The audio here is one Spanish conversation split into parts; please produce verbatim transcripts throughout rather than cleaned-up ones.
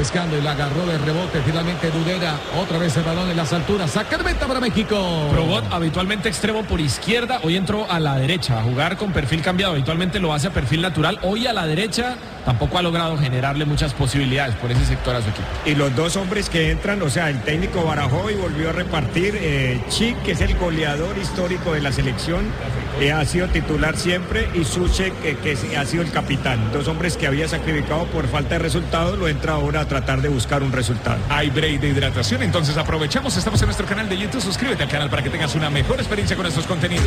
pescando y la agarró de rebote. Finalmente Dudera, otra vez el balón en las alturas. Saca de meta para México. Probot, habitualmente extremo por izquierda, hoy entró a la derecha a jugar con perfil cambiado. Habitualmente lo hace a perfil natural. Hoy a la derecha tampoco ha logrado generarle muchas posibilidades por ese sector a su equipo. Y los dos hombres que entran, o sea, el técnico barajó y volvió a repartir. Eh, Chic, que es el goleador histórico de la selección, eh, ha sido titular siempre, y Suchek, que, que ha sido el capitán. Dos hombres que había sacrificado por falta de resultados, lo entra ahora a tratar de buscar un resultado. Hay break de hidratación, entonces aprovechamos. Estamos en nuestro canal de YouTube. Suscríbete al canal para que tengas una mejor experiencia con estos contenidos.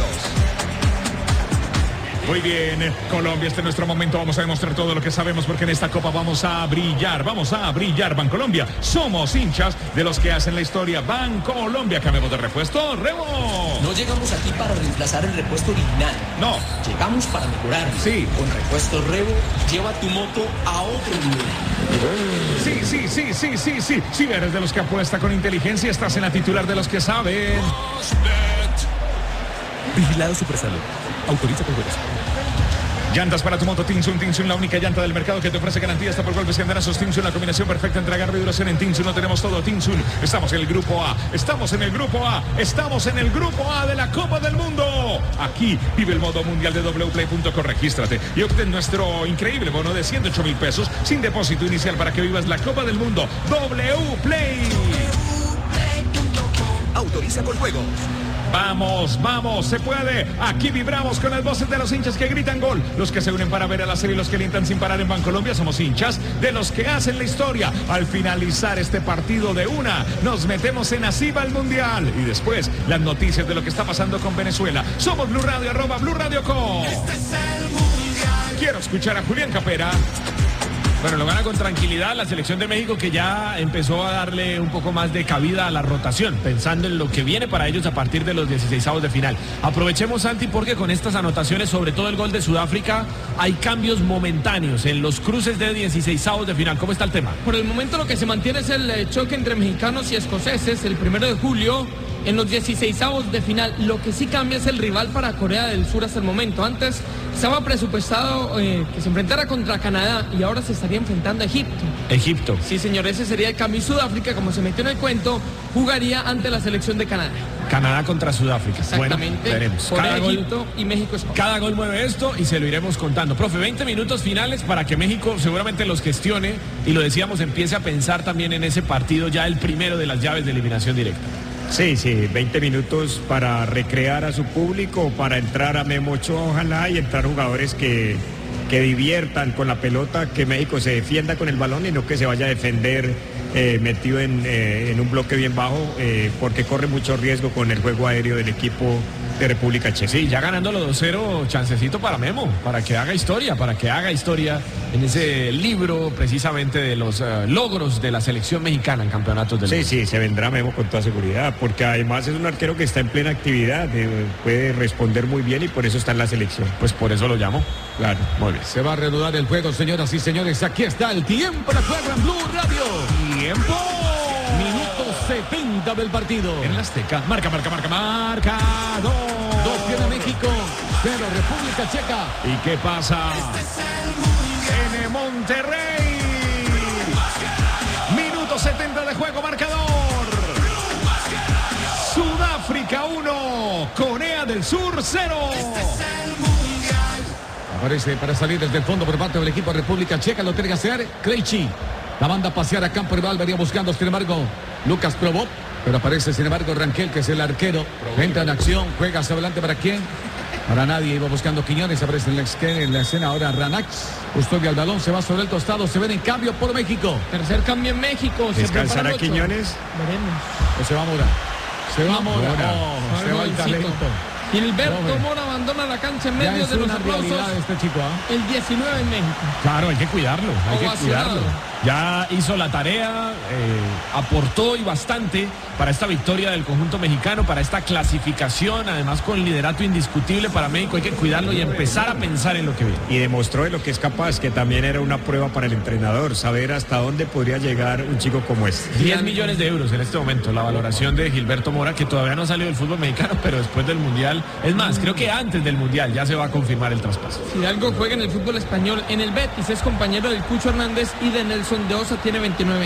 Muy bien, Colombia, este es nuestro momento. Vamos a demostrar todo lo que sabemos, porque en esta Copa vamos a brillar, vamos a brillar. Bancolombia, somos hinchas de los que hacen la historia. Bancolombia, cambiemos de repuesto. ¡Remo! No llegamos aquí para reemplazar el repuesto original. No. Llegamos para mejorar. Sí. Con repuesto Revo, lleva tu moto a otro nivel. Sí, sí, sí, sí, sí, sí. Si eres de los que apuesta con inteligencia, estás en la titular de los que saben. Vigilado Supersalud. Autoriza con juegos. Llantas para tu moto Tinsun. Tinsun, la única llanta del mercado que te ofrece garantía hasta por golpes y andanazos. Tinsun, la combinación perfecta entre agarre y duración. En Tinsun lo tenemos todo. Tinsun, estamos en el grupo A. Estamos en el grupo A. Estamos en el grupo A de la Copa del Mundo. Aquí vive el modo mundial de doble u play punto com. Regístrate y obtén nuestro increíble bono de ciento ocho mil pesos sin depósito inicial para que vivas la Copa del Mundo. doble u Play. Autoriza con juegos. Vamos, vamos, se puede. Aquí vibramos con las voces de los hinchas que gritan gol. Los que se unen para ver a la serie y los que alientan sin parar en Bancolombia. Somos hinchas de los que hacen la historia. Al finalizar este partido de una, nos metemos en Así va el Mundial. Y después, las noticias de lo que está pasando con Venezuela. Somos Blue Radio, arroba Blue Radio Co. Este es el Mundial. Quiero escuchar a Julián Capera. Bueno, lo gana con tranquilidad la selección de México, que ya empezó a darle un poco más de cabida a la rotación, pensando en lo que viene para ellos a partir de los dieciseisavos de final. Aprovechemos, Santi, porque con estas anotaciones, sobre todo el gol de Sudáfrica, hay cambios momentáneos en los cruces de dieciseisavos de final. ¿Cómo está el tema? Por el momento lo que se mantiene es el choque entre mexicanos y escoceses, el primero de julio, en los dieciseisavos de final. Lo que sí cambia es el rival para Corea del Sur hasta el momento. Antes estaba presupuestado eh, que se enfrentara contra Canadá y ahora se estaría enfrentando a Egipto. Egipto. Sí, señor, ese sería el cambio. Y Sudáfrica, como se metió en el cuento, jugaría ante la selección de Canadá. Canadá contra Sudáfrica. Exactamente. Bueno, veremos. Corea, Cada Egipto gol, y México es cada gol mueve esto y se lo iremos contando. Profe, veinte minutos finales para que México seguramente los gestione y, lo decíamos, empiece a pensar también en ese partido, ya el primero de las llaves de eliminación directa. Sí, sí, veinte minutos para recrear a su público, para entrar a Memo Ochoa, ojalá, y entrar jugadores que, que diviertan con la pelota, que México se defienda con el balón y no que se vaya a defender eh, metido en, eh, en un bloque bien bajo, eh, porque corre mucho riesgo con el juego aéreo del equipo de República Checa. Sí, ya ganándolo dos cero, chancecito para Memo, para que haga historia, para que haga historia en ese libro precisamente de los uh, logros de la selección mexicana en campeonatos del Sí, mundo. sí, se vendrá Memo con toda seguridad, porque además es un arquero que está en plena actividad, eh, puede responder muy bien y por eso está en la selección. Pues por eso lo llamo. Claro, muy bien. Se va a reanudar el juego, señoras y señores. Aquí está el tiempo de juego en Blue Radio. ¡Tiempo! Minuto setenta del partido. En el Azteca. Marca, marca, marca, marca. Dos. Dos tiene México, pero República Checa. ¿Y qué pasa? En el Monterrey. Minuto setenta de juego, marcador. Sudáfrica uno, Corea del Sur cero. Aparece para salir desde el fondo por parte del equipo de República Checa. Lo tiene que hacer Krejci. La manda a pasear a campo rival. Venía buscando, sin embargo, Lucas Probot. Pero aparece, sin embargo, Rangel, que es el arquero. Entra en acción, juega hacia adelante. ¿Para quién? Para nadie. Iba buscando Quiñones. Aparece en la, en la escena ahora Ranax. Custodia el balón. Se va sobre el tostado. Se ven en cambio por México. Tercer cambio en México. ¿Descansará Quiñones? Veremos. O se va Mora. Se va Mora. Mora. Oh, se va el talento. Gilberto Profe. Mora abandona la cancha en Ya medio es de los una aplausos. realidad este chico, ¿ah? El diecinueve en México. Claro, hay que cuidarlo, hay que Ovacionado. cuidarlo. Ya hizo la tarea, eh, aportó y bastante para esta victoria del conjunto mexicano, para esta clasificación, además con liderato indiscutible para México. Hay que cuidarlo y empezar a pensar en lo que viene. Y demostró de lo que es capaz, que también era una prueba para el entrenador, saber hasta dónde podría llegar un chico como este. diez millones de euros en este momento, la valoración de Gilberto Mora, que todavía no ha salido del fútbol mexicano, pero después del Mundial, es más, creo que antes del Mundial ya se va a confirmar el traspaso. Fidalgo juega en el fútbol español en el Betis, es compañero del Cucho Hernández y de Nelson de Osa, tiene veintinueve